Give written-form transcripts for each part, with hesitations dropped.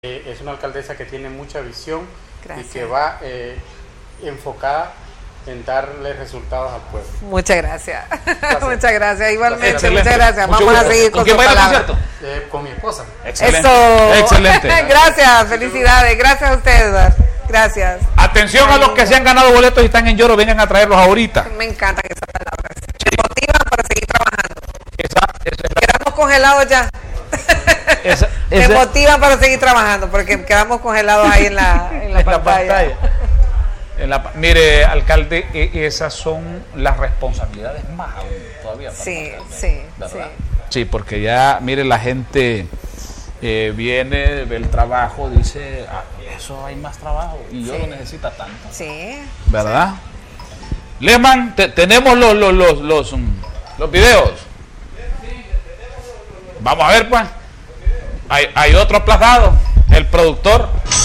Es una alcaldesa que tiene mucha visión. Gracias. Y que va enfocada en darle resultados al pueblo. Muchas gracias. Muchas gracias. Igualmente, Excelente. muchas gracias. Mucho Vamos gusto. a seguir ¿Con con quién su va al palabra. concierto? Con mi esposa. Excelente. Eso. Excelente. Gracias, felicidades. Gracias a usted, Eduardo. Gracias. Atención a los que se han ganado boletos y están en lloro, vengan a traerlos ahorita. Me encantan esas palabras. Me motivan para seguir trabajando. Esa es la- Quedamos congelados ya. Me motivan para seguir trabajando porque quedamos congelados ahí en la pantalla. Mire, alcalde, esas son las responsabilidades más aún todavía. Para Sí, alcalde, sí, ¿verdad? sí. Sí, porque ya, mire, la gente viene, ve el trabajo, dice, eso hay más trabajo y yo Sí. lo necesito tanto. Sí. ¿Verdad? Lehman, tenemos los videos. Vamos a ver, pues. Hay otro aplazado, el productor.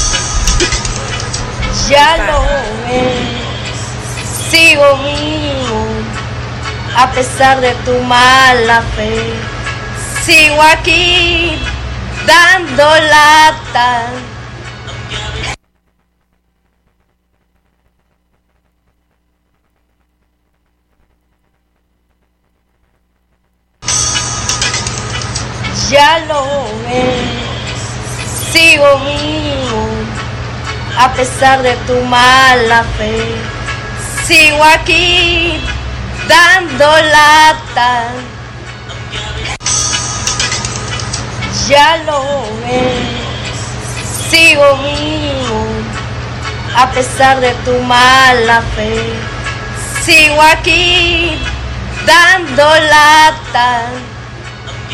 Ya lo ves, sigo vivo, a pesar de tu mala fe. Sigo aquí, dando lata. Ya lo ves, sigo vivo, a pesar de tu mala fe. Sigo aquí, dando lata. Ya lo ves, sigo vivo, a pesar de tu mala fe. Sigo aquí, dando lata.